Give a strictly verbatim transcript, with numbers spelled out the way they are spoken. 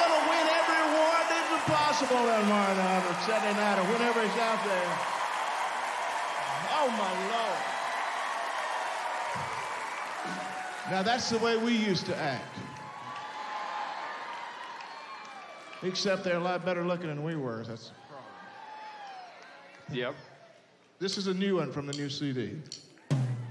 going to win every award that's possible that morning on Saturday night or whenever he's out there. Oh, my Lord. Now, that's the way we used to act. Except they're a lot better looking than we were. That's the problem. Yep. This is a new one from the new C D.